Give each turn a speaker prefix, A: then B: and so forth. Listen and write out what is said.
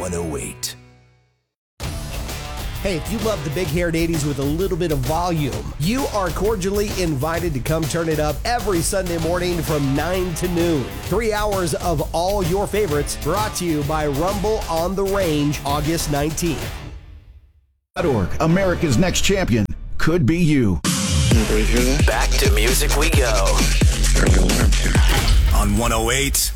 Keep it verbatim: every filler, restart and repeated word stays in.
A: one oh eight.
B: Hey, if you love the big-haired eighties with a little bit of volume, you are cordially invited to come turn it up every Sunday morning from nine to noon. Three hours of all your favorites brought to you by Rumble on the Range, August nineteenth.
C: .org, America's Next Champion could be you.
A: Anybody hear that? Back to music we go.
D: Turn the alarm here.
A: On one oh eight